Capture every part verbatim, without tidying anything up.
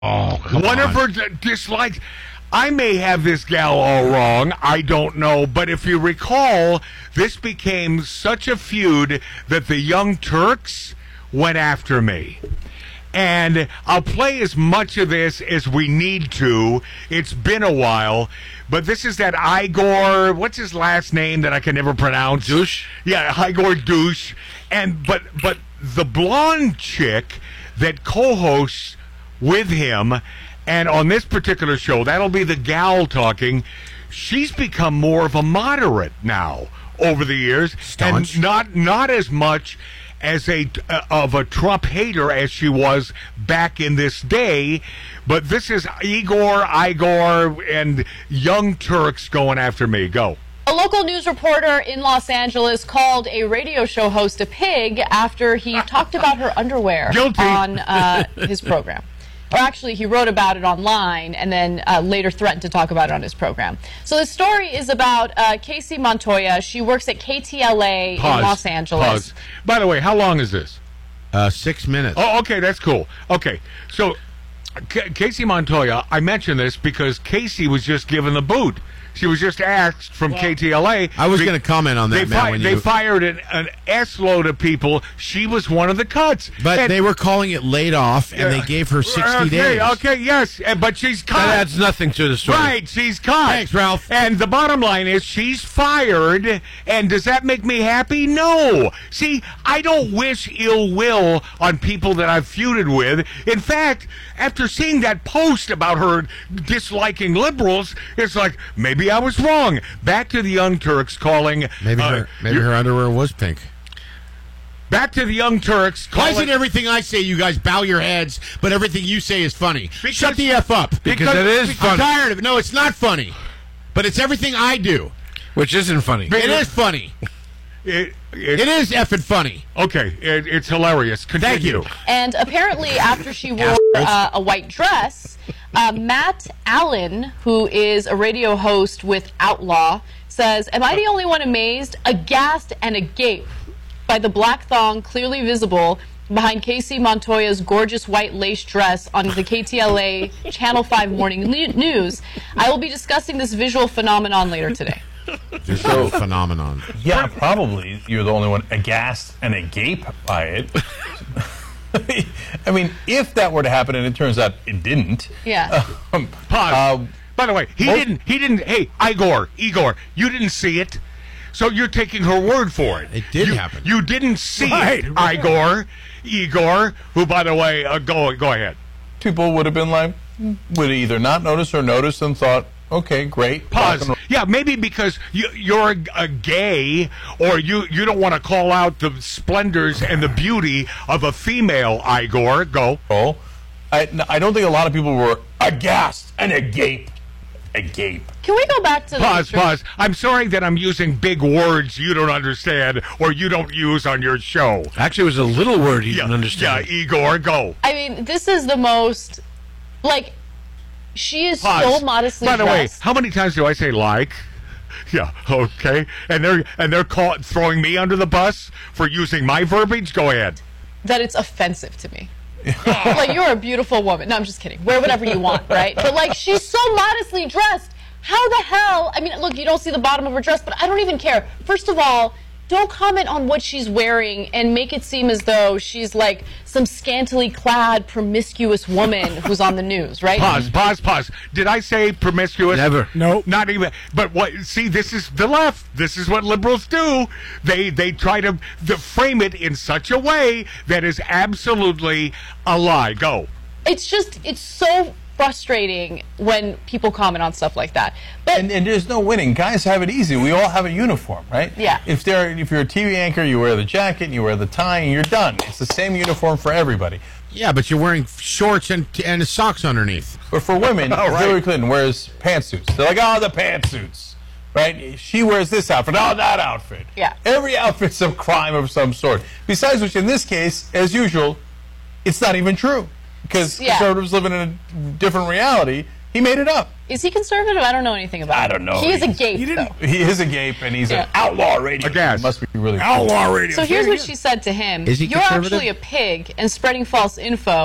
Oh, come One on. of her d- dislikes. I may have this gal all wrong. I don't know. But if you recall, this became such a feud that the Young Turks went after me. And I'll play as much of this as we need to. It's been a while. But this is that Igor, what's his last name that I can never pronounce? Douche? Yeah, Igor Douche. And but but the blonde chick that co-hosts with him, and on this particular show, that'll be the gal talking, she's become more of a moderate now over the years. Staunch. And not not as much as a uh, of a Trump hater as she was back in this day. But this is Igor, Igor, and Young Turks going after me. Go. A local news reporter in Los Angeles called a radio show host a pig after he talked about her underwear Guilty. on uh, his program. Or actually, he wrote about it online and then uh, later threatened to talk about it on his program. So the story is about uh, Casey Montoya. She works at K T L A Pause. in Los Angeles. Pause. By the way, how long is this? Uh, six minutes. Oh, okay, that's cool. Okay, so C- Casey Montoya, I mentioned this because Casey was just given the boot. She was just asked from K T L A. I was Be- going to comment on that, They, Matt. fi- when they you... fired an, an S-load of people. She was one of the cuts. But And- they were calling it laid off, and they gave her sixty okay, days. Okay, yes, and- but she's cut. That adds nothing to the story. Right, she's cut. Thanks, Ralph. And the bottom line is she's fired, and does that make me happy? No. See, I don't wish ill will on people that I've feuded with. In fact, after seeing that post about her disliking liberals, it's like, maybe I was wrong. Back to the Young Turks calling... Maybe uh, her, maybe you- her underwear was pink. Back to the Young Turks Why calling... is it everything I say, you guys bow your heads, but everything you say is funny? Because- Shut the F up. Because it is I'm funny. tired of it. No, it's not funny. But it's everything I do. Which isn't funny. It is funny. It, it, It is effing funny. Okay, it, it's hilarious. Continue. Thank you. And apparently, after she wore uh, a white dress, uh, Matt Allen, who is a radio host with Outlaw, says, "Am I the only one amazed, aghast, and agape by the black thong clearly visible behind Casey Montoya's gorgeous white lace dress on the K T L A Channel five Morning News? I will be discussing this visual phenomenon later today." There's a phenomenon. Yeah, probably you're the only one aghast and agape by it. I mean, if that were to happen, and it turns out it didn't. Yeah. Um, Pause. uh, By the way, he most- didn't. He didn't. Hey, Igor, Igor, you didn't see it, so you're taking her word for it. It did you, happen. You didn't see Right, it, right. Igor. Igor, who, by the way, uh, go go ahead. people would have been like, would either not notice or notice and thought, okay, great. Pause. rock and roll. Yeah, maybe because you, you're a, a gay, or you, you don't want to call out the splendors and the beauty of a female. Igor, go. I, I don't think a lot of people were aghast and agape. Agape. Can we go back to the Pause, history? pause. I'm sorry that I'm using big words you don't understand or you don't use on your show. Actually, it was a little word he Yeah, didn't understand. yeah, Igor, go. I mean, this is the most, like, she is Pause. so modestly By the way, dressed. how many times do I say like? Yeah, okay. And they're and they're call, throwing me under the bus for using my verbiage. Go ahead. that it's offensive to me. Like, you're a beautiful woman. No, I'm just kidding. Wear whatever you want, right? But, like, she's so modestly dressed. How the hell? I mean, look, you don't see the bottom of her dress, but I don't even care. First of all, don't comment on what she's wearing and make it seem as though she's like some scantily clad, promiscuous woman who's on the news, right? Pause, pause, pause. Did I say promiscuous? Never. No. Not even. But what? See, this is the left. This is what liberals do. They they try to, to frame it in such a way that is absolutely a lie. Go. It's just, it's so frustrating when people comment on stuff like that. But And, and there's no winning. Guys have it easy. We all have a uniform, right? Yeah. If they're if you're a T V anchor, you wear the jacket, you wear the tie, and you're done. It's the same uniform for everybody. Yeah, but you're wearing shorts and and socks underneath. But for women, Oh, right. Hillary Clinton wears pantsuits. They're like, oh, the pantsuits, right? She wears this outfit. Oh, that outfit. Yeah. Every outfit's a crime of some sort. Besides which, in this case, as usual, it's not even true. Because Yeah. conservatives live in a different reality. He made it up. is he conservative? I don't know anything about I it. don't know. He is a He's- gape, he though. He is a gape, and he's Yeah. an outlaw radio. Aghast. He must be really cool. Outlaw radio. So here's what she said to him. Is he You're conservative? actually a pig and spreading false info.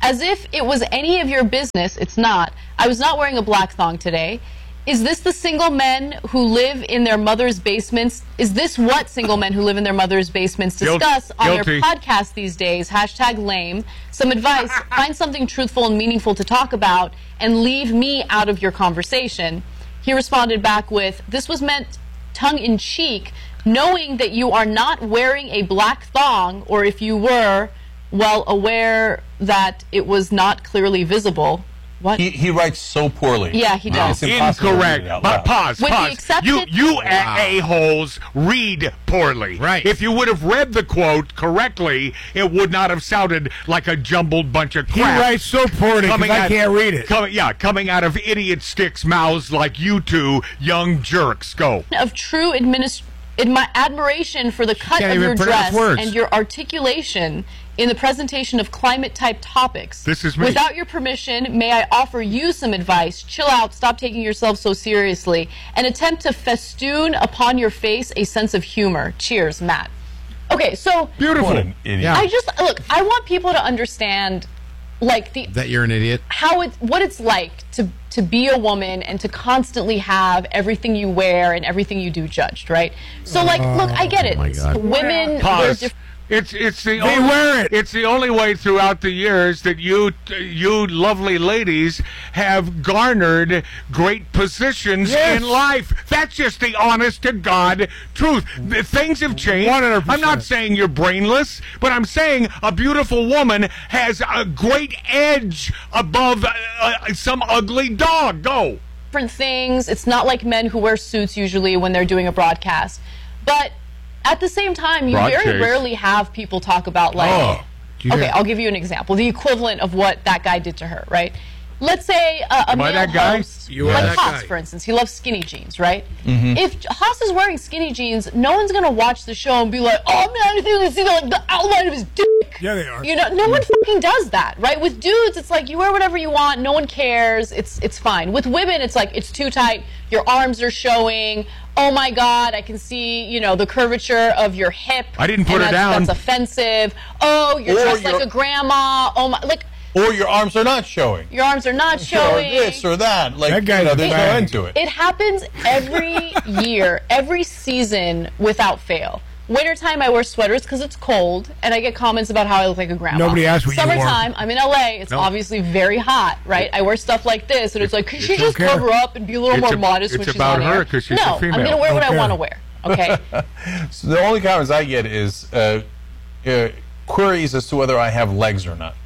As if it was any of your business. It's not. I was not wearing a black thong today. Is this the single men who live in their mother's basements? Is this what single men who live in their mother's basements discuss Guilty. on Guilty. their podcast these days? Hashtag lame. Some advice. Find something truthful and meaningful to talk about and leave me out of your conversation. He responded back with, this was meant tongue-in-cheek, knowing that you are not wearing a black thong, or if you were, well aware that it was not clearly visible. What? He, he writes so poorly. Yeah, he does. It's impossible to read Incorrect. it out But loud. pause, With the pause. exception- you you Wow. a-holes read poorly. Right. If you would have read the quote correctly, it would not have sounded like a jumbled bunch of He crap. writes so poorly because I out- can't read it. Coming, yeah, coming out of idiot sticks' mouths like you two young jerks. Go. Of true administ- admi- admiration for the cut Can't of even your pronounce dress words. and your articulation in the presentation of climate-type topics. This is me. Without your permission, may I offer you some advice? Chill out, stop taking yourself so seriously, and attempt to festoon upon your face a sense of humor. Cheers, Matt. Okay, so Beautiful. What an idiot. Yeah. I just, look, I want people to understand, like, the That you're an idiot. how it what it's like to to be a woman and to constantly have everything you wear and everything you do judged, right? So like, look, I get it. my God. Women wear Pause. different. It's it's the They only, wear it. It's the only way throughout the years that you you lovely ladies have garnered great positions Yes. in life. That's just the honest to God truth. The things have changed. one hundred percent. I'm not saying you're brainless, but I'm saying a beautiful woman has a great edge above uh, uh, some ugly dog. Go. different things. It's not like men who wear suits usually when they're doing a broadcast. But at the same time, you Broad very chase. rarely have people talk about like, Oh, do you okay, hear- I'll give you an example. The equivalent of what that guy did to her, right? Let's say uh, a Am I male that guy? host, You are like that Haas, guy. for instance, he loves skinny jeans, right? Mm-hmm. If Haas is wearing skinny jeans, no one's gonna watch the show and be like, "Oh man, I think I see the, like the outline of his dick." Yeah, they are. You know, no one fucking does that, right? With dudes, it's like you wear whatever you want, no one cares. It's it's fine. With women, it's like it's too tight. Your arms are showing. Oh my God, I can see, you know, the curvature of your hip. I didn't put and her that's, down. That's offensive. Oh, you're Or dressed like you're- a grandma. Oh my, like Or your arms are not showing. your arms are not Or showing. this or that. Like, That guy's you know, there's no bad. end to it. It happens every year, every season without fail. Wintertime, I wear sweaters because it's cold, and I get comments about how I look like a grandma. Nobody asked what you wore. Summertime, I'm in L A. It's obviously very hot, right? I wear stuff like this, and it's like, could she It's just okay. cover up and be a little It's more a- modest it's when she's about on her air? 'cause she's no, a female. I'm going to wear what I Okay. want to wear, okay? So the only comments I get is uh, uh, queries as to whether I have legs or not.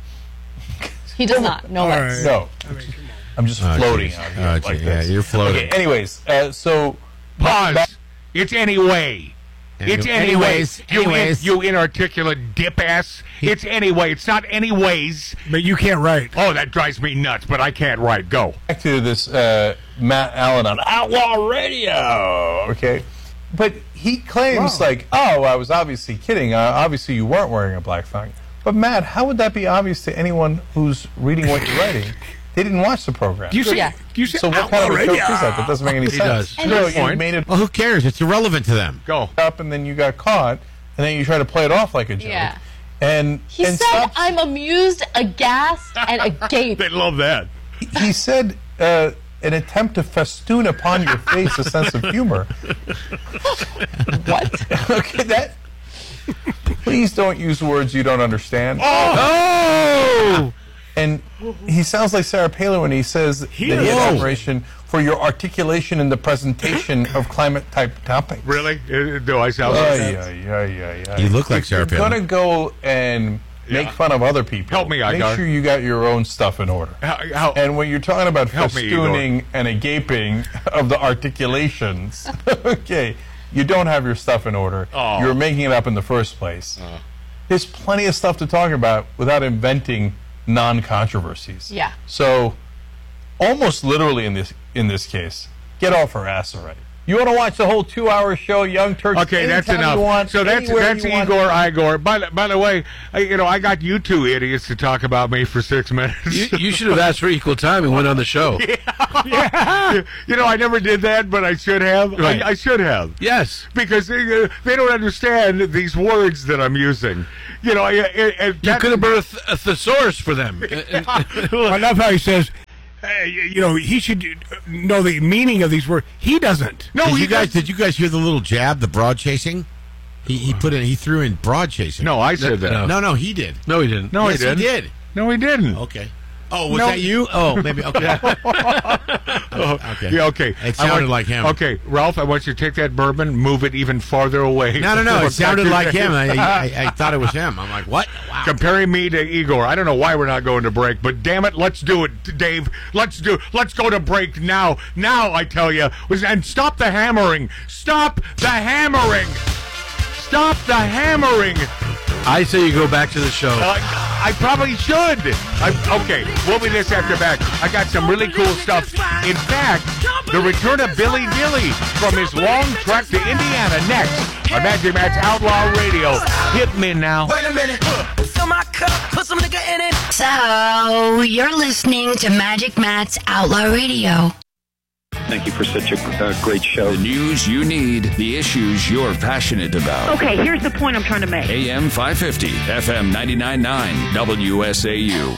He does not. No All legs. right. No. I'm just Oh, floating geez. out here Oh, like gee, yeah, this. you're floating. Okay, anyways, uh, so... Pause. Ba- It's anyway. It's Any- anyway. anyways, You, in- anyways. you inarticulate dip ass. It's anyway. It's not anyways. But you can't write. Oh, that drives me nuts, but I can't write. Go. back to this uh, Matt Allen on Outlaw Radio, okay? But he claims, like, oh, I was obviously kidding. Uh, obviously, you weren't wearing a black thong. But, Matt, how would that be obvious to anyone who's reading what you're writing? They didn't watch the program. You say, Yeah. you say so what kind of a Outlaw joke Radio. is that? That doesn't make any He sense. does. No, And you point. made it Well, who cares? It's irrelevant to them. Go. up, and then you got caught, and then you try to play it off like a joke. Yeah. And He and said, stop- I'm amused, aghast, and agape. They love that. he said uh, an attempt to festoon upon your face a sense of humor. What? Okay, that. Please don't use words you don't understand. Oh! And he sounds like Sarah Palin when he says that he has Whoa. admiration for your articulation in the presentation of climate-type topics. Really? Uh, Do I sound like Ay, that? ay, ay, ay, ay. You look like If Sarah you're Palin. gonna go and make Yeah. fun of other people. Help me, Make Igar. sure you got your own stuff in order. How, how, And when you're talking about Help me, Igor. festooning and a gaping of the articulations, okay, you don't have your stuff in order. Oh. You're making it up in the first place. There's plenty of stuff to talk about without inventing non-controversies. Yeah. So, almost literally in this in this case, get off her ass already. You want to watch the whole two-hour show, Young Turks? Okay, that's anytime enough. You want, so that's anywhere that's you want. Igor Igor. By, the- by the way, I, you know, I got you two idiots to talk about me for six minutes. You, you should have asked for equal time and went on the show. yeah. You know, I never did that, but I should have. Right. I, I should have. Yes. Because they, uh, they don't understand these words that I'm using. You know, I, I, I, You that- could have been a, th- a thesaurus for them. I love how he says, hey, you know, he should know the meaning of these words. He doesn't. No, did he you guys? doesn't. Did you guys hear the little jab, the broad chasing? He he put in. He threw in broad chasing. No, I said that. No. no, no, he did. No, he didn't. No, yes, he didn't. He did. No, he didn't. Okay. Oh, was No. that you? Oh, maybe. Okay. Oh, Okay. Yeah, okay. It I sounded want- like him. Okay, Ralph, I want you to take that bourbon, move it even farther away. No, no, no. from It sounded what like you him. said. I, I, I thought it was him. I'm like, what? Wow. Comparing me to Igor. I don't know why we're not going to break, but damn it, let's do it, Dave. Let's do. Let's go to break now. Now, I tell you. And stop the hammering. Stop the hammering. Stop the hammering. I say you go back to the show. Uh, I probably should. I, okay, we'll be this after back. I got some really cool stuff. In fact, the return of Billy Dilly from his long trek to Indiana next on Magic Matt's Outlaw Radio. Hit me now. Wait a minute. Fill my cup, put some nigga in it. So, you're listening to Magic Matt's Outlaw Radio. Thank you for such a uh, great show. The news you need, the issues you're passionate about. Okay, here's the point I'm trying to make. A M five fifty, F M ninety-nine point nine, W S A U.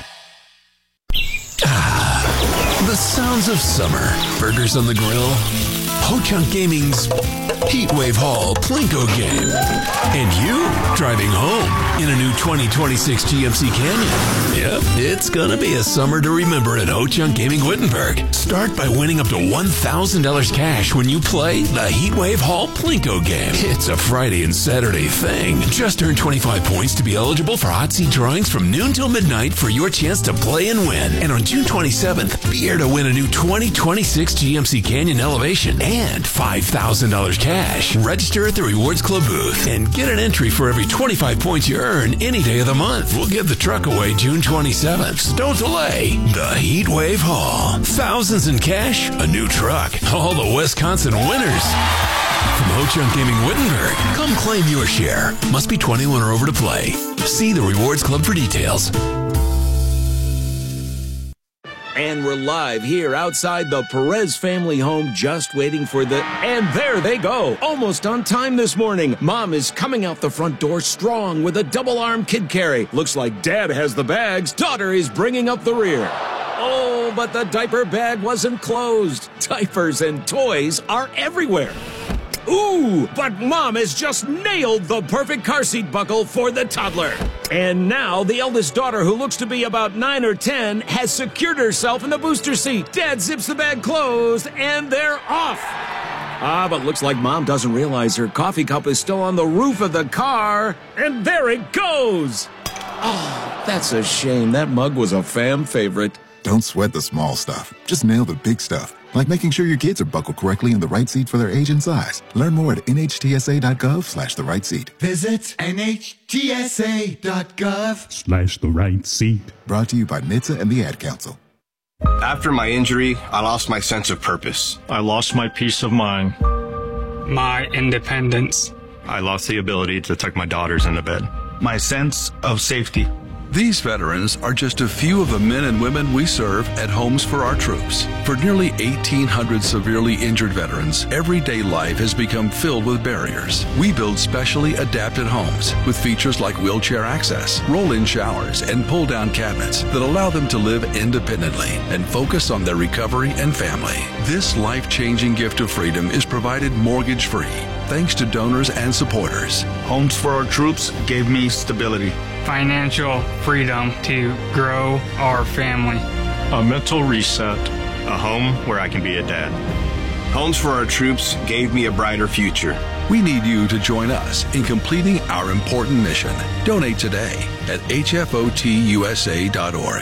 Ah, the sounds of summer. Burgers on the grill. Ho-Chunk Gaming's Heatwave Hall Plinko game. And you driving home in a new twenty twenty-six G M C Canyon. Yep, it's gonna be a summer to remember at Ho-Chunk Gaming Wittenberg. Start by winning up to one thousand dollars cash when you play the Heatwave Hall Plinko game. It's a Friday and Saturday thing. Just earn twenty-five points to be eligible for hot seat drawings from noon till midnight for your chance to play and win. And on June twenty-seventh, be here to win a new twenty twenty-six G M C Canyon Elevation and five thousand dollars cash. Register at the Rewards Club booth and get an entry for every twenty-five points you earn any day of the month. We'll give the truck away June twenty-seventh. So don't delay. The Heatwave Hall. Thousands in cash, a new truck. All the Wisconsin winners. From Ho-Chunk Gaming Wittenberg, come claim your share. Must be twenty-one or over to play. See the Rewards Club for details. And we're live here outside the Perez family home, just waiting for the... And there they go, almost on time this morning. Mom is coming out the front door strong with a double-arm kid carry. Looks like Dad has the bags. Daughter is bringing up the rear. Oh, but the diaper bag wasn't closed. Diapers and toys are everywhere. Ooh, but Mom has just nailed the perfect car seat buckle for the toddler. And now the eldest daughter, who looks to be about nine or ten, has secured herself in the booster seat. Dad zips the bag closed, and they're off. Ah, but looks like Mom doesn't realize her coffee cup is still on the roof of the car. And there it goes. Oh, that's a shame. That mug was a fam favorite. Don't sweat the small stuff. Just nail the big stuff. Like making sure your kids are buckled correctly in the right seat for their age and size. Learn more at nhtsa.gov slash the right seat. Visit nhtsa.gov slash the right seat. Brought to you by N H T S A and the Ad Council. After my injury, I lost my sense of purpose. I lost my peace of mind. My independence. I lost the ability to tuck my daughters into bed. My sense of safety. These veterans are just a few of the men and women we serve at Homes for Our Troops. For nearly eighteen hundred severely injured veterans, everyday life has become filled with barriers. We build specially adapted homes with features like wheelchair access, roll-in showers, and pull-down cabinets that allow them to live independently and focus on their recovery and family. This life-changing gift of freedom is provided mortgage-free, thanks to donors and supporters. Homes for Our Troops gave me stability, financial freedom to grow our family, a mental reset, a home where I can be a dad. Homes for Our Troops gave me a brighter future. We need you to join us in completing our important mission. Donate today at H F O T U S A dot org.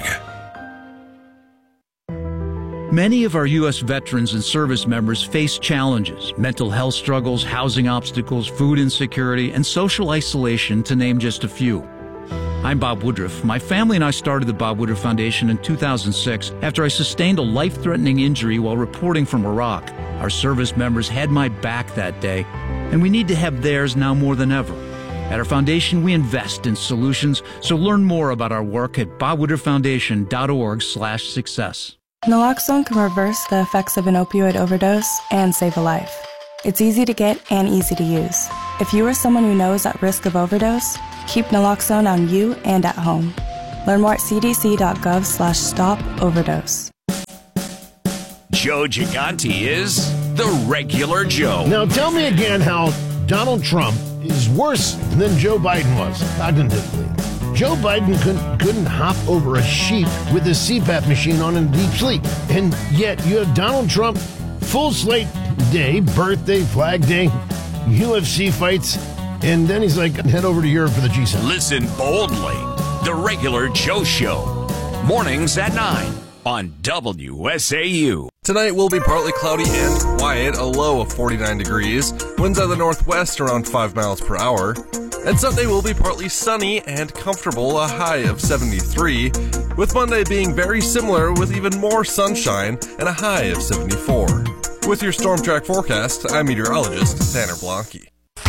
Many of our U S veterans and service members face challenges, mental health struggles, housing obstacles, food insecurity, and social isolation, to name just a few. I'm Bob Woodruff. My family and I started the Bob Woodruff Foundation in two thousand six after I sustained a life-threatening injury while reporting from Iraq. Our service members had my back that day, and we need to have theirs now more than ever. At our foundation, we invest in solutions, so learn more about our work at bob woodruff foundation dot org slash success. Naloxone can reverse the effects of an opioid overdose and save a life. It's easy to get and easy to use. If you or someone you know is at risk of overdose, keep naloxone on you and at home. Learn more at c d c dot gov slash stop overdose. Joe Gigante is the regular Joe. Now tell me again how Donald Trump is worse than Joe Biden was cognitively. Joe Biden couldn't, couldn't hop over a sheep with his C PAP machine on in deep sleep. And yet you have Donald Trump, full slate day, birthday, Flag Day, U F C fights, and then he's like, head over to Europe for the G seven. Listen boldly. The regular Joe Show. Mornings at nine on W S A U. Tonight will be partly cloudy and quiet, a low of forty-nine degrees. Winds out of the northwest around five miles per hour. And Sunday will be partly sunny and comfortable, a high of seventy-three. With Monday being very similar with even more sunshine and a high of seventy-four. With your Storm Track forecast, I'm meteorologist Tanner Blanke.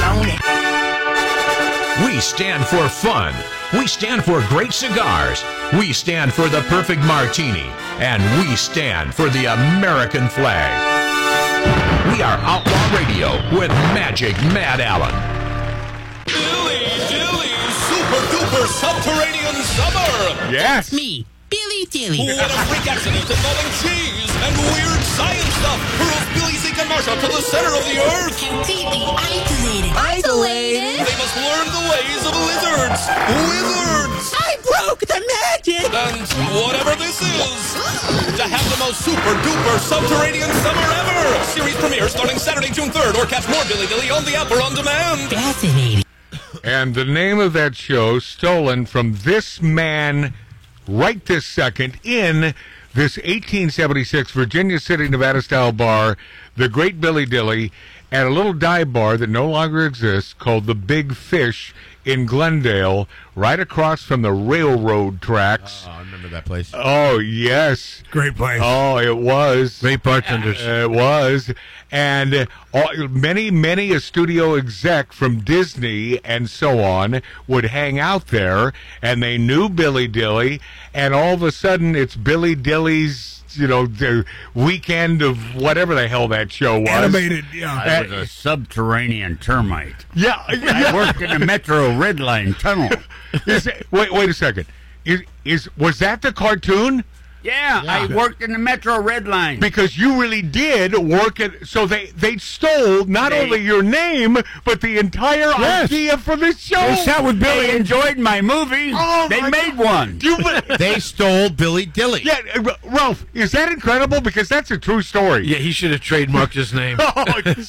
We stand for fun. We stand for great cigars. We stand for the perfect martini. And we stand for the American flag. We are Outlaw Radio with Magic Matt Allen. Billy Dilly Super Duper Subterranean Summer! Yes! Me, Billy Dilly. What a freak accident involving cheese and weird science stuff hurls Billy, Zeke, and Marsha to the center of the earth! Completely isolated. Isolated? They must learn the ways of lizards! Wizards! I broke the magic! And whatever this is, to have the most super duper subterranean summer ever! Series premiere starting Saturday, June third, or catch more Billy Dilly on the app or on demand! Fascinating. And the name of that show, stolen from this man right this second in this eighteen seventy-six Virginia City, Nevada-style bar, the Great Billy Dilly, at a little dive bar that no longer exists called the Big Fish in Glendale, right across from the railroad tracks. Oh, I remember that place. Oh, yes. Great place. Oh, it was. Great bartenders. Uh, it was. And uh, all, many, many a studio exec from Disney and so on would hang out there, and they knew Billy Dilly, and all of a sudden it's Billy Dilly's, you know, the weekend of whatever the hell that show was. Animated, yeah. I was a subterranean termite. Yeah. I worked in the Metro Red Line tunnel. Is it, wait, wait a second. Is, is was that the cartoon? Yeah, yeah, I worked in the Metro Red Line. Because you really did work at... So they, they stole not They- only your name, but the entire Yes. idea for the show. They sat with Billy. They enjoyed my movie. Oh, they my made God. one. You, They stole Billy Dilly. yeah, uh, Ralph, is that incredible? Because that's a true story. Yeah, he should have trademarked his name. Oh,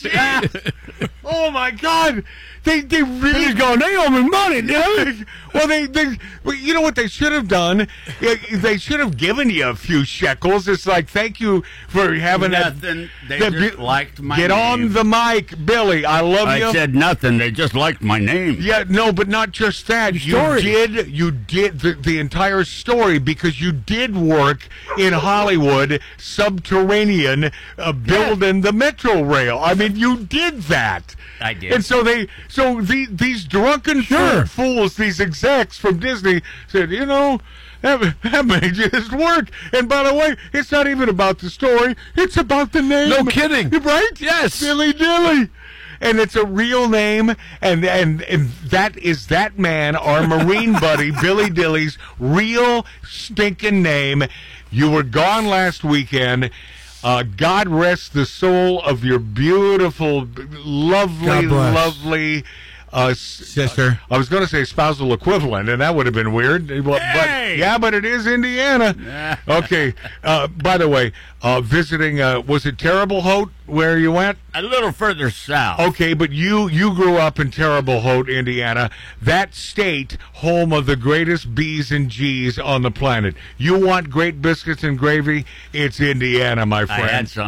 jeez. Oh, my God. They, they really... He's going, they owe me money, dude. Well, they, they, well, you know what they should have done? Yeah, They should have given you a few shekels. It's like, thank you for having Nothing. They that. just liked my Get name. on the mic, Billy. I love I you. said nothing. They just liked my name. Yeah, no, but not just that. You story. did, you did the, the entire story because you did work in Hollywood, subterranean, uh, building the Metro Rail. I mean, you did that. I did. And so they, so the, these drunken Sure. fools, these execs from Disney said, you know, that, that made just work. And by the way, it's not even about the story. It's about the name. No kidding. Right? Yes. Billy Dilly. And it's a real name, and, and and that is that man, our Marine buddy, Billy Dilly's real stinking name. You were gone last weekend. Uh, God rest the soul of your beautiful, lovely, God bless. lovely uh, s- Sister. I was going to say spousal equivalent, and that would have been weird. But, Hey! but yeah, but it is Indiana. Okay. Uh, by the way, uh, visiting, uh, was it Terrible Haute where you went? A little further south. Okay, but you you grew up in Terrible Haute, Indiana, that state home of the greatest B's and G's on the planet. You want great biscuits and gravy? It's Indiana, my I friend. had some.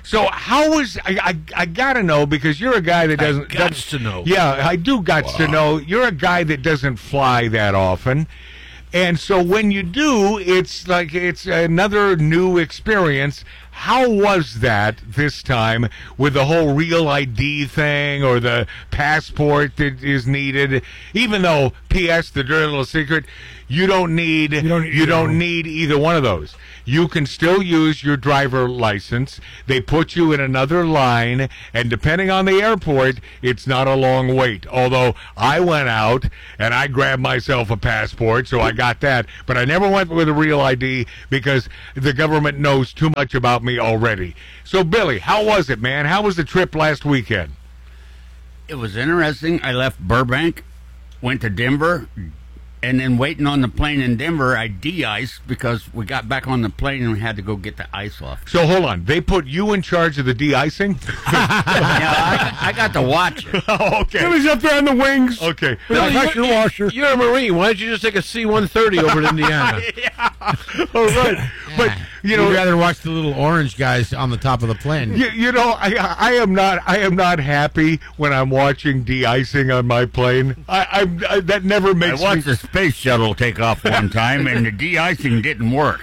So how was I? I, I gotta know because you're a guy that doesn't. Gots doesn't- to know. Yeah, I do got to know. You're a guy that doesn't fly that often, and so when you do, it's like it's another new experience. How was that this time with the whole real I D thing or the passport that is needed? Even though, P S, the dirty little secret, you don't need you don't, you don't need either one of those. You can still use your driver license. They put you in another line, and depending on the airport, it's not a long wait. Although I went out and I grabbed myself a passport, so I got that. But I never went with a real I D because the government knows too much about me already. So, Billy, how was it, man? How was the trip last weekend? It was interesting. I left Burbank, went to Denver, and then waiting on the plane in Denver, I de-iced because we got back on the plane and we had to go get the ice off. So, hold on. They put you in charge of the de-icing? yeah, I, I got to watch it. Oh, okay. Billy's up there on the wings. Okay. Billy, pressure you're, washer. You're a Marine. Why don't you just take a C one thirty over to Indiana? yeah. All right. But, you know, You'd rather watch the little orange guys on the top of the plane. You, you know, I I am not I am not happy when I'm watching de-icing on my plane. I, I'm I, that never I makes me. watched the space shuttle take off one time, and the de-icing didn't work.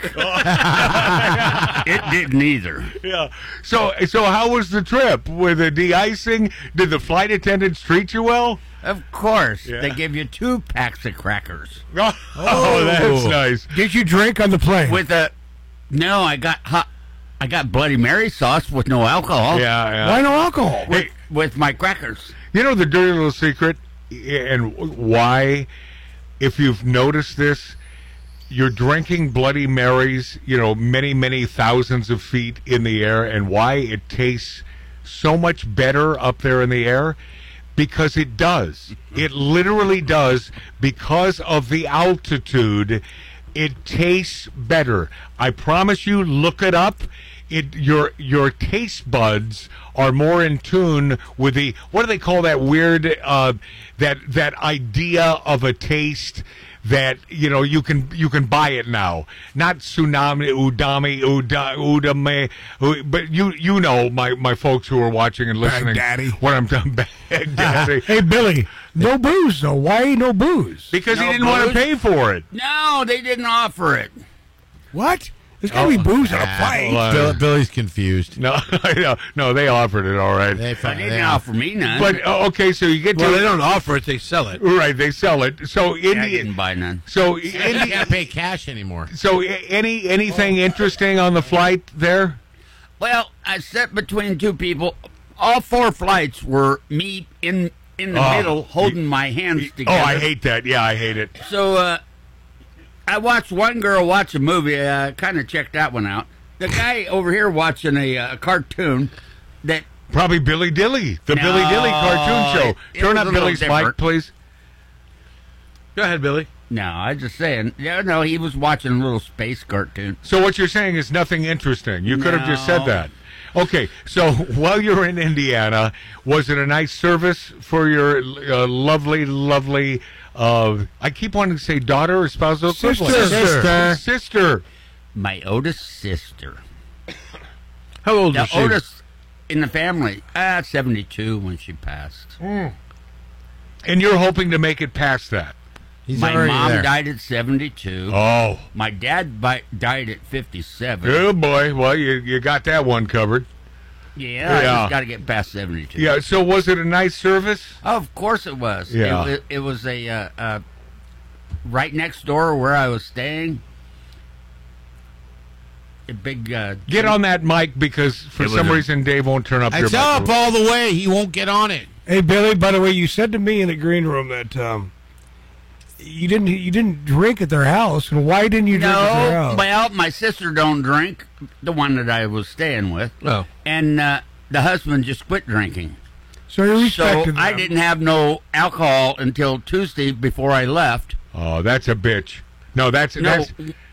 It didn't either. Yeah. So so how was the trip with the de-icing? Did the flight attendants treat you well? Of course. Yeah. They give you two packs of crackers. Oh, oh, that's nice. Did you drink on the plane? With a no, I got hot. I got Bloody Mary sauce with no alcohol. Yeah, yeah. Why no alcohol? With, with my crackers. You know the dirty little secret and why, if you've noticed this, you're drinking Bloody Marys, you know, many, many thousands of feet in the air, and why it tastes so much better up there in the air? Because it does. It literally does because of the altitude. It tastes better. I promise you, look it up. It your your taste buds are more in tune with the what do they call that weird uh, that that idea of a taste that you know you can you can buy it now. Not tsunami, udami, uda, udame, u- but you you know my, my folks who are watching and listening. Baghdadi. What I'm talking Baghdadi. Hey, Billy, no booze, though. Why no booze? Because No he didn't want to booze? pay for it. No, they didn't offer it. What? There's got to be booze on a plane. well, Bill, Billy's confused. No, no, no, they offered it all right. They, They they, didn't offer me none. But uh, okay, so you get to Well, they don't offer it; they sell it. right. They sell it. So Yeah, I Indi- didn't buy none. so you Indi- can't pay cash anymore. so a- any anything interesting on the flight there? Well, I sat between two people. All four flights were me in in the Oh, middle, holding my hands Oh, together. I hate that. Yeah, I hate it. So uh, I watched one girl watch a movie. I uh, kind of checked that one out. The guy over here watching a uh, cartoon that Probably Billy Dilly, the No, Billy Dilly cartoon show. it- it Turn was up a little Billy's mic, different. please. Go ahead, Billy. no, I was just saying. Yeah, no, he was watching a little space cartoon. So what you're saying is nothing interesting. You could have just said No. that. Okay, so while you're in Indiana, was it a nice service for your uh, lovely, lovely, uh, I keep wanting to say daughter or spousal Sister. equivalent. Sister. Sister. My oldest sister. How old The is she? oldest in the family. Ah, seventy-two when she passed. And you're hoping to make it past that. He's My already mom there. died at seventy-two. Oh. My dad bi- died at fifty-seven. Good boy. Well, you, you got that one covered. Yeah, I Yeah. just got to get past seventy-two. Yeah, so was it a nice service? Of course it was. Yeah. It, it, it was a uh, uh, right next door where I was staying. A big. Uh, Get on that mic because for It was some a- reason Dave won't turn up your It's up microphone. all the way. He won't get on it. Hey, Billy. By the way, you said to me in the green room that um, you didn't you didn't drink at their house, and why didn't you drink at their No, house? well, my sister don't drink. The one that I was staying with. Oh. And uh, the husband just quit drinking. So you So respected I them. didn't have no alcohol until Tuesday before I left. Oh, that's a bitch. No, that's No, that's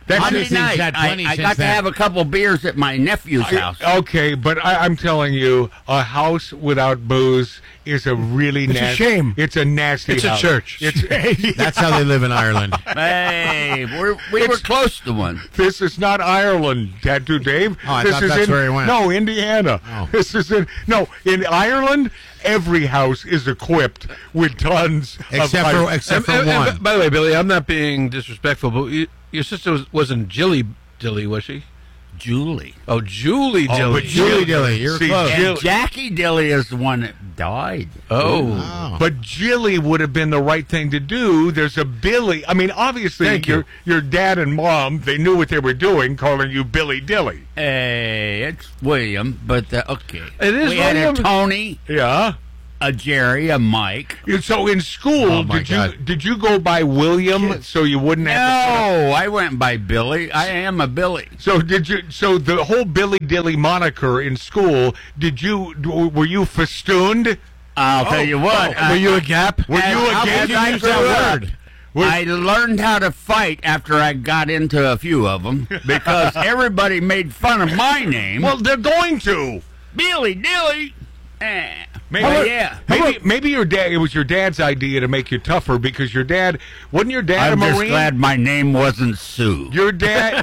That's Monday Things night, had I, plenty I since got to then. have a couple beers at my nephew's house. Okay, but I, I'm telling you, a house without booze is a really It's a nasty. shame. It's a nasty. It's a house. church. It's, That's how they live in Ireland. Hey, we're, we were close to one. This is not Ireland, Tattoo Dave. Oh, I this thought is that's in, where he went. No, Indiana. Oh. This is in no in Ireland. Every house is equipped with tons Except of for ice. except for And- and- one. and by the way, Billy, I'm not being disrespectful, but you, your sister was, wasn't Jilly Dilly, was she? Julie. Oh, Julie Oh, Dilly. but Julie Dilly, you're See, close. Jill- And Jackie Dilly is the one that died. Oh. Oh. But Jilly would have been the right thing to do. There's a Billy. I mean, obviously, Thank your you. your dad and mom, they knew what they were doing, calling you Billy Dilly. Hey, it's William, but uh, okay. It is we had William. a Tony, Yeah. a Jerry, a Mike. So in school, Oh, my did you God. did you go by William so you wouldn't have to? No, I went by Billy. I am a Billy. So did you? So the whole Billy Dilly moniker in school, did you? Were you festooned? I'll tell you what. Were you a Gap? Were you a How Gap? did I Use grow that up? word. Was- I learned how to fight after I got into a few of them because everybody made fun of my name. Well, they're going to. Billy Dilly. Eh. Maybe, But yeah. maybe, maybe your dad. It was your dad's idea to make you tougher because your dad wasn't your dad I'm a just Marine. glad my name wasn't Sue. Your dad.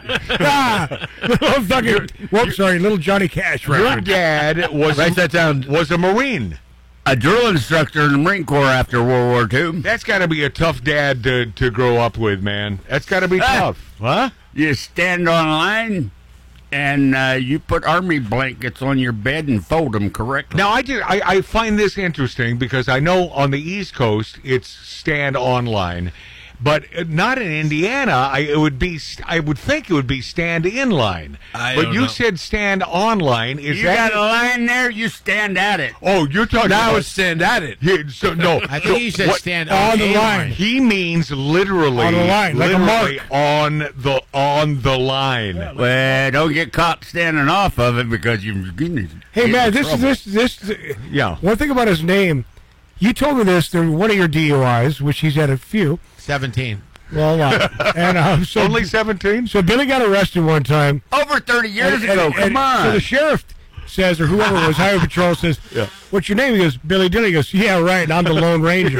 Ah, little fucking, whoops, sorry, little Johnny Cash Your reference. dad was Write that down. was a Marine. A drill instructor in the Marine Corps after World War Two. That's got to be a tough dad to to grow up with, man. That's got to be Ah. tough, huh? You stand on line, and uh, you put army blankets on your bed and fold them correctly. Now I did. I, I find this interesting because I know on the East Coast it's stand online, but not in Indiana. I it would be. I would think it would be stand in line. I but don't you know. said stand online. Is you that? got a line there, you stand at it. Oh, you're talking Now about it's stand at it. Yeah, so no, I think so you said what- stand on the a line. He means literally On the line, like a literally mark. on the on the line. Well, don't get caught standing off of it because you. Hey, man, this is this this. Yeah. One thing about his name, you told me this during one of your D U Is, which he's had a few. Seventeen. Well, a lot. And um, so Only seventeen. So Billy got arrested one time. Over thirty years And- and- ago. and Come on. So the sheriff says, or whoever was highway patrol says, Yeah. "What's your name?" He goes, "Billy Dilly." He goes, "Yeah, right. And I'm the Lone Ranger."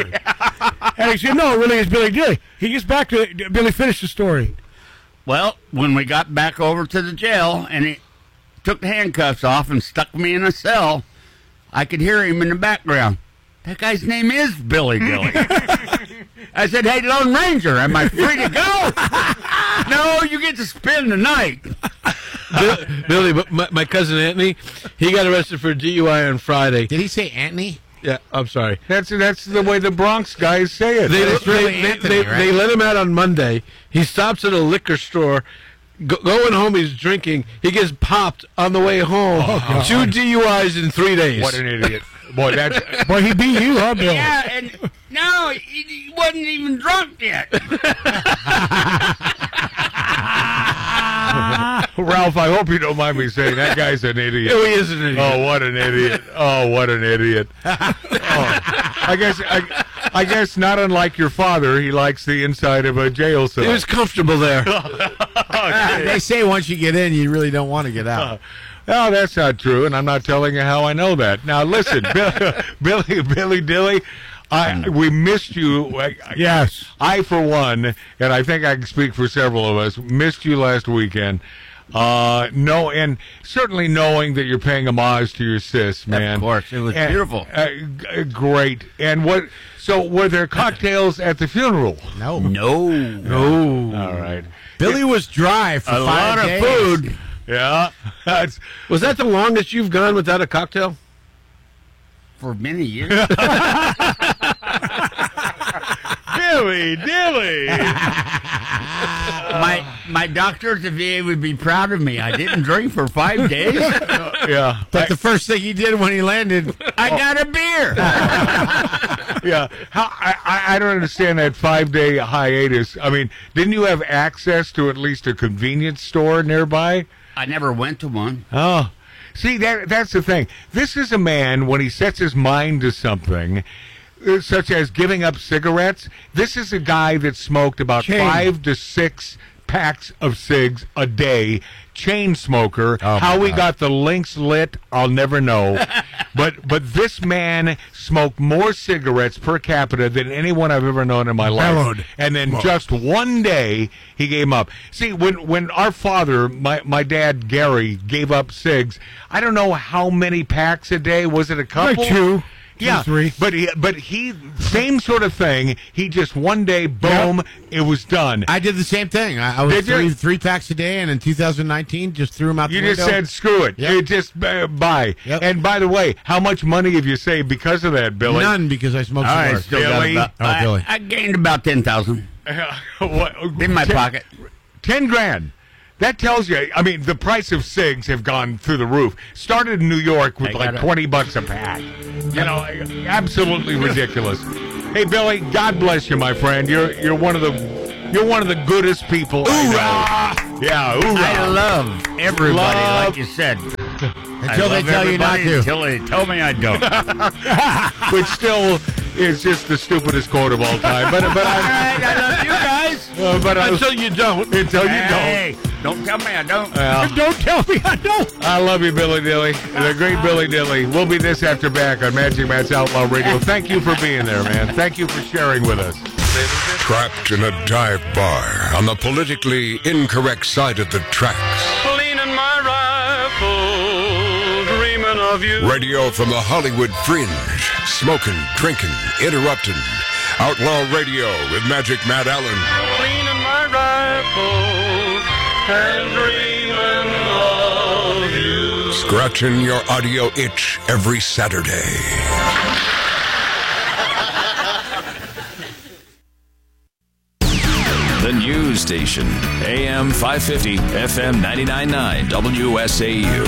And he said, "No, really, it's Billy Dilly." He gets back to Billy. Finish the story. Well, when we got back over to the jail and he took the handcuffs off and stuck me in a cell, I could hear him in the background. That guy's name is Billy Dilly. I said, "Hey, Lone Ranger, am I free to go?" "No, you get to spend the night." Bill, Billy, but my, my cousin Anthony, he got arrested for D U I on Friday. Did he say Anthony? Yeah, I'm sorry. That's that's the way the Bronx guys say it. They, It's they, really they, Anthony, they, right? they let him out on Monday. He stops at a liquor store. Go, going home, he's drinking. He gets popped on the way home. Two D U Is in three days. What an idiot. Boy, that's Boy, he beat you, huh, Bill? Yeah, and no, he, he wasn't even drunk yet. Ralph. I hope you don't mind me saying that guy's an idiot. Oh, he is an idiot. Oh, what an idiot! Oh, what an idiot! Oh, I guess I, I guess not unlike your father, he likes the inside of a jail cell. He was comfortable there. They say once you get in, you really don't want to get out. No, that's not true, and I'm not telling you how I know that. Now, listen, Bill, Billy, Billy Dilly, I, we missed you. I, Yes. I, for one, and I think I can speak for several of us, missed you last weekend. Uh, no, and certainly knowing that you're paying homage to your sis, man. Of course, it was And, beautiful. uh, g- great. And what? So, were there cocktails at the funeral? No. No. No. All right. Billy was dry for A five lot days. of food. Yeah. That's, Was that the longest you've gone without a cocktail? For many years. Billy Dilly. my my doctor at the V A would be proud of me. I didn't drink for five days. Yeah. But the first thing he did when he landed, I got a beer. Yeah, how I, I I don't understand that five day hiatus. I mean, didn't you have access to at least a convenience store nearby? I never went to one. Oh, see that that's the thing. This is a man when he sets his mind to something, uh, such as giving up cigarettes. This is a guy that smoked about Chain. five to six packs of cigs a day. Chain smoker. Oh, How my he God. got the links lit, I'll never know. but but this man smoked more cigarettes per capita than anyone I've ever known in my life. Bellowed. And then Smoke. just one day he gave up. See, when when our father, my my dad Gary, gave up cigs, I don't know how many packs a day. Was it a couple? Like two. Yeah, three. but he, but he, same sort of thing. He just one day, boom, it was done. I did the same thing. I, I was Did you? three, three packs a day, and in two thousand nineteen, just threw them out You the just window. said, screw it. Yep. You just uh, buy. Yep. And by the way, how much money have you saved because of that, Billy? None, because I smoked I cigars. still got Billy? about, Oh, I, Billy. I gained about ten thousand What, in my ten, pocket. Ten grand. That tells you, I mean, the price of cigs have gone through the roof. Started in New York with I like gotta- twenty bucks a pack. You know, absolutely ridiculous. Hey, Billy, God bless you, my friend. You're you're one of the you're one of the goodest people I know. Yeah, hoorah. I love everybody, Love- like you said. Until they tell you not to. Until they tell me I don't. Which still is just the stupidest quote of all time. But but I, All right, I love you guys. uh, but I, Until you don't. until you Hey, don't tell me I don't. don't. Well, Don't tell me I don't. I love you, Billy Dilly. The great Billy Dilly. We'll be this after back on Magic Matt's Outlaw Radio. Thank you for being there, man. Thank you for sharing with us. Trapped in a dive bar on the politically incorrect side of the tracks. Cleaning my rifle, dreaming of you. Radio from the Hollywood fringe. Smoking, drinking, interrupting. Outlaw Radio with Magic Matt Allen. Cleaning my rifle and dreaming of you. Scratching your audio itch every Saturday. The news station, A M five fifty, F M ninety-nine point nine, W S A U.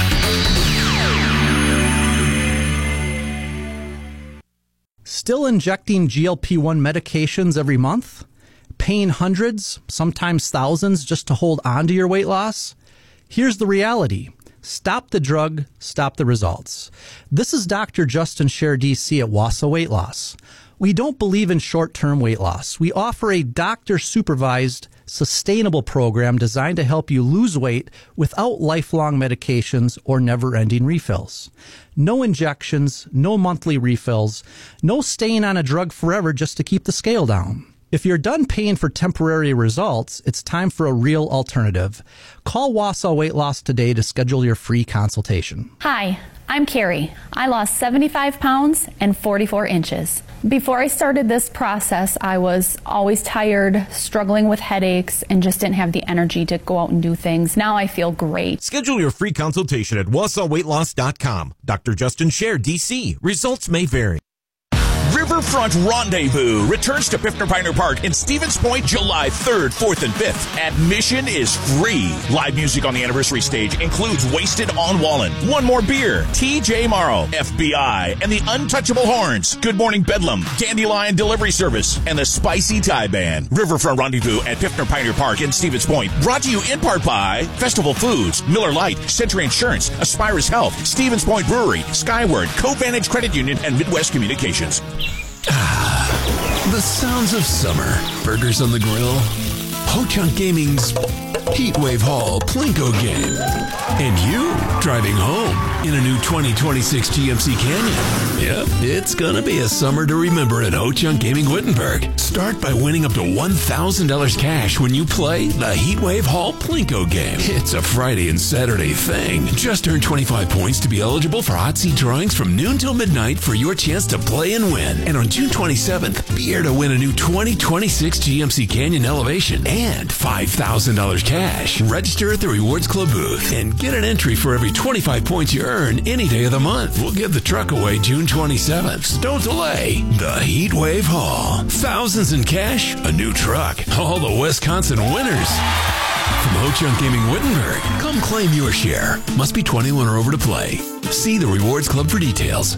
Still injecting G L P one medications every month? Paying hundreds, sometimes thousands, just to hold on to your weight loss? Here's the reality. Stop the drug, stop the results. This is Doctor Justin Scher, D C at Wausau Weight Loss. We don't believe in short-term weight loss. We offer a doctor-supervised, sustainable program designed to help you lose weight without lifelong medications or never-ending refills. No injections, no monthly refills, no staying on a drug forever just to keep the scale down. If you're done paying for temporary results, it's time for a real alternative. Call Wausau Weight Loss today to schedule your free consultation. Hi, I'm Carrie. I lost seventy-five pounds and forty-four inches. Before I started this process, I was always tired, struggling with headaches, and just didn't have the energy to go out and do things. Now I feel great. Schedule your free consultation at Wausau Weight Loss dot com. Doctor Justin Scher, D C. Results may vary. Riverfront Rendezvous returns to Piffner Pioneer Park in Stevens Point July third, fourth, and fifth. Admission is free. Live music on the anniversary stage includes Wasted on Wallen, One More Beer, T J Morrow, F B I, and the Untouchable Horns, Good Morning Bedlam, Dandelion Delivery Service, and the Spicy Thai Band. Riverfront Rendezvous at Piffner Pioneer Park in Stevens Point. Brought to you in part by Festival Foods, Miller Lite, Century Insurance, Aspirus Health, Stevens Point Brewery, Skyward, Covantage Credit Union, and Midwest Communications. Ah, the sounds of summer. Burgers on the grill. Ho-Chunk Gaming's Heatwave Hall Plinko game. And you driving home in a new twenty twenty-six G M C Canyon. Yep, it's gonna be a summer to remember at Ho-Chunk Gaming Wittenberg. Start by winning up to one thousand dollars cash when you play the Heatwave Hall Plinko game. It's a Friday and Saturday thing. Just earn twenty-five points to be eligible for hot seat drawings from noon till midnight for your chance to play and win. And on June twenty-seventh, be here to win a new twenty twenty-six G M C Canyon Elevation and five thousand dollars cash. Register at the Rewards Club booth and get an entry for every twenty-five points you earn any day of the month. We'll give the truck away June twenty-seventh. So don't delay. The Heatwave Hall. Thousands in cash, a new truck. All the Wisconsin winners. From Ho-Chunk Gaming Wittenberg, come claim your share. Must be twenty-one or over to play. See the Rewards Club for details.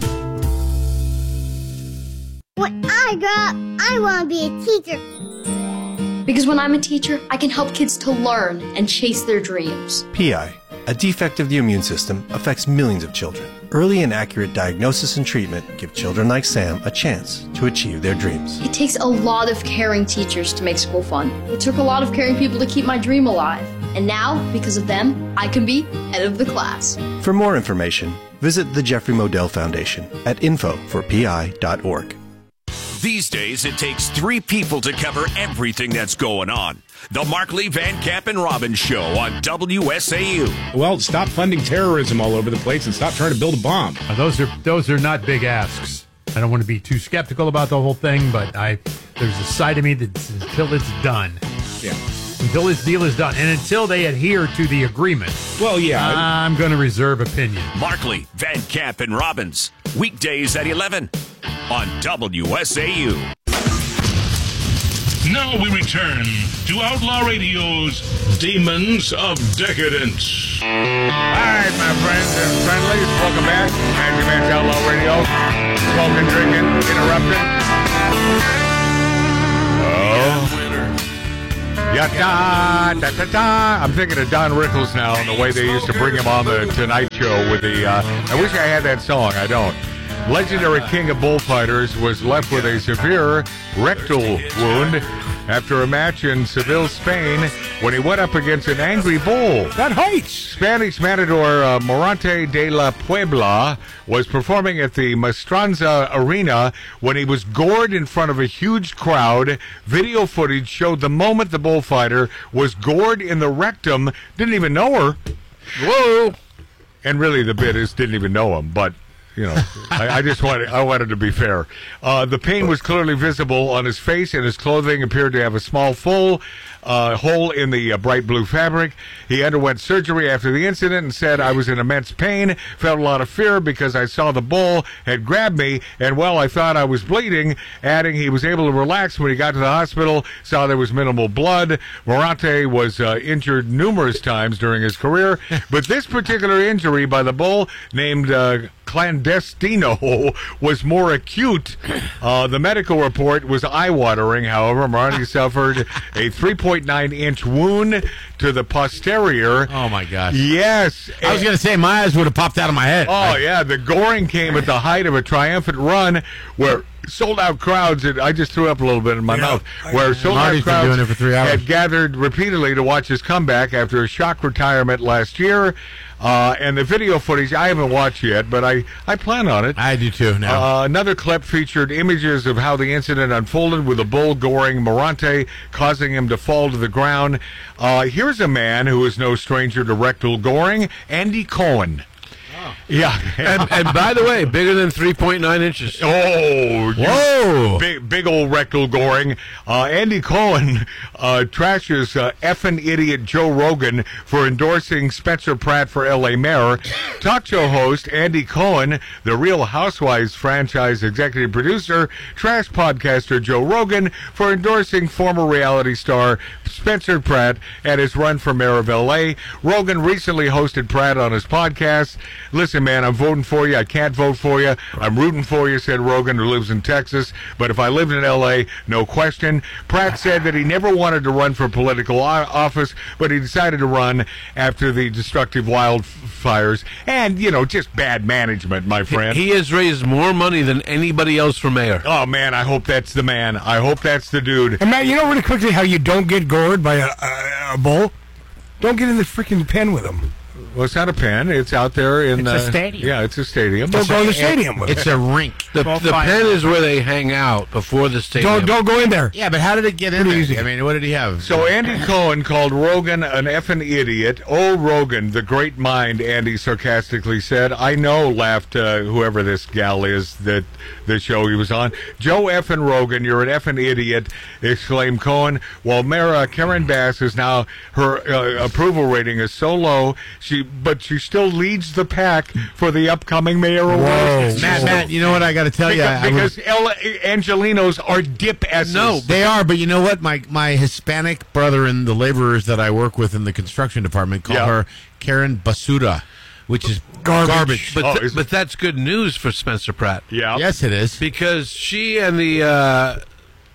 When I grow up, I want to be a teacher. Because when I'm a teacher, I can help kids to learn and chase their dreams. P I, a defect of the immune system, affects millions of children. Early and accurate diagnosis and treatment give children like Sam a chance to achieve their dreams. It takes a lot of caring teachers to make school fun. It took a lot of caring people to keep my dream alive. And now, because of them, I can be head of the class. For more information, visit the Jeffrey Modell Foundation at info for p i dot org. These days, it takes three people to cover everything that's going on. The Markley, Van Camp, and Robbins Show on W S A U. Well, stop funding terrorism all over the place and stop trying to build a bomb. Uh, those are those are not big asks. I don't want to be too skeptical about the whole thing, but I there's a side of me that until it's done. Yeah. Until this deal is done, and until they adhere to the agreement. Well, yeah. I'm going to reserve opinion. Markley, Van Camp, and Robbins. Weekdays at eleven on W S A U. Now we return to Outlaw Radio's Demons of Decadence. All right, my friends and friendlies, welcome back. Magic Man's Outlaw Radio. Smoking, drinking, interrupting. Oh. Ya-da, da-da-da. I'm thinking of Don Rickles now and the way they used to bring him on the Tonight Show with the, uh, I wish I had that song. I don't. Legendary king of bullfighters was left with a severe rectal wound after a match in Seville, Spain, when he went up against an angry bull. That hurts. Spanish matador uh, Morante de la Puebla was performing at the Mestranza Arena when he was gored in front of a huge crowd. Video footage showed the moment the bullfighter was gored in the rectum. Didn't even know her. Whoa! And really, the bit is didn't even know him, but. You know, I, I just wanted I wanted to be fair. Uh, the pain was clearly visible on his face, and his clothing appeared to have a small full uh, hole in the uh, bright blue fabric. He underwent surgery after the incident and said, "I was in immense pain, felt a lot of fear because I saw the bull had grabbed me, and well, I thought I was bleeding." Adding, he was able to relax when he got to the hospital, saw there was minimal blood. Morante was uh, injured numerous times during his career, but this particular injury by the bull, named uh, Clandestino, was more acute. Uh, the medical report was eye-watering, however. Morante suffered a three point nine inch wound to the posterior. Oh, my gosh. Yes. I was going to say, my eyes would have popped out of my head. Oh, I, yeah. The goring came at the height of a triumphant run where sold-out crowds, and I just threw up a little bit in my yeah, mouth, where sold-out crowds doing it for three hours. had gathered repeatedly to watch his comeback after a shock retirement last year. Uh, and the video footage, I haven't watched yet, but I, I plan on it. I do too now. Uh, another clip featured images of how the incident unfolded with a bull goring Morante, causing him to fall to the ground. Uh, here's a man who is no stranger to rectal goring, Andy Cohen. Yeah, and, and by the way, bigger than three point nine inches. Oh, whoa! Big, big old rectal goring. Uh, Andy Cohen uh, trashes uh, effing idiot Joe Rogan for endorsing Spencer Pratt for L A mayor. Talk show host Andy Cohen, the Real Housewives franchise executive producer, trash podcaster Joe Rogan for endorsing former reality star Spencer Pratt at his run for mayor of L A. Rogan recently hosted Pratt on his podcast. Listen, man, I'm voting for you. I can't vote for you. I'm rooting for you, said Rogan, who lives in Texas. But if I lived in L A, no question. Pratt said that he never wanted to run for political office, but he decided to run after the destructive wildfires and, you know, just bad management, my friend. He has raised more money than anybody else for mayor. Oh, man, I hope that's the man. I hope that's the dude. And, Matt, you know really quickly how you don't get gored by a, a, a bull? Don't get in the freaking pen with him. Well, it's not a pen. It's out there in it's uh, a stadium. Yeah, it's a stadium. Don't go to the stadium with it. It's it. a rink. The, the pen is where they hang out before the stadium. Don't, don't go in there. Yeah, but how did it get in Pretty there? easy. I mean, what did he have? So Andy Cohen called Rogan an effing idiot. Oh, Rogan, the great mind, Andy sarcastically said. I know, laughed uh, whoever this gal is that the show he was on. Joe effing Rogan, you're an effing idiot, exclaimed Cohen. While Mara Karen Bass is now, her uh, approval rating is so low, she but she still leads the pack for the upcoming mayor awards. Matt, Matt, you know what I got to tell you? Because, because L- Angelinos are dip S's. No, they are, but you know what? My my Hispanic brother and the laborers that I work with in the construction department call Yeah. her Karen Basura, which is Garbage. garbage. But, Oh, th- is it- but that's good news for Spencer Pratt. Yeah. Yes, it is. Because she and the uh,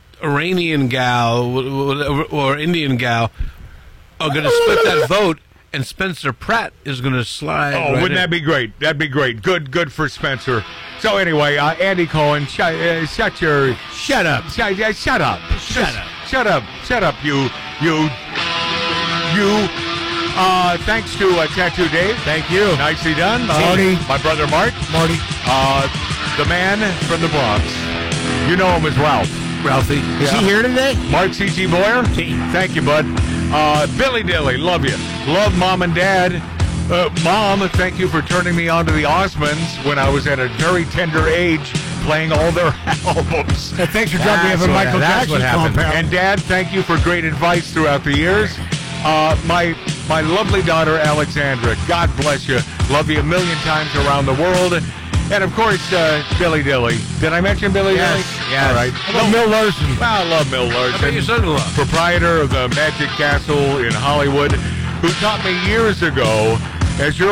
Iranian gal w- w- or Indian gal are going to split that vote and Spencer Pratt is going to slide. Oh, right wouldn't in. that be great? That'd be great. Good, good for Spencer. So anyway, uh, Andy Cohen, shut, uh, shut your, shut up, shut, uh, shut up, shut Just up, shut up, shut up, you, you, you. Uh, thanks to uh, Tattoo Dave. Thank you. Nicely done, Marty. My brother Mark, Marty. uh, the man from the Bronx. You know him as Ralph. Ralphie. Is he here today? Mark C G Boyer. Thank you, bud. Uh, Billy Dilly, love you. Love Mom and Dad. Uh, Mom, thank you for turning me on to the Osmonds when I was at a very tender age, playing all their albums. And thanks for dropping me That's off at what- Michael that's Jackson's what happened. compound. And Dad, thank you for great advice throughout the years. Uh, my my lovely daughter Alexandra, God bless you. Love you a million times around the world. And of course, uh, Billy Dilly. Did I mention Billy Yes, Dilly? yes. All right. How about Mill Larson? Well, I love Mill How about Larson, your son-in-law? proprietor of the Magic Castle in Hollywood, who taught me years ago, as your